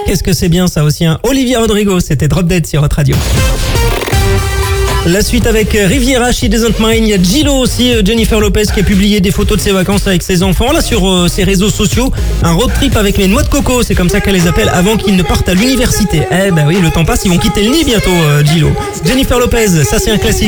qu'est-ce que c'est bien ça aussi, hein. Olivia Rodrigo, c'était Drop Dead sur Hot Radio. La suite avec Riviera, She Doesn't Mind. Il y a Gillo aussi, Jennifer Lopez, qui a publié des photos de ses vacances avec ses enfants là sur ses réseaux sociaux. Un road trip avec les noix de coco, c'est comme ça qu'elle les appelle, avant qu'ils ne partent à l'université. Eh ben oui, le temps passe, ils vont quitter le nid bientôt, Gillo. Jennifer Lopez, ça c'est un classique.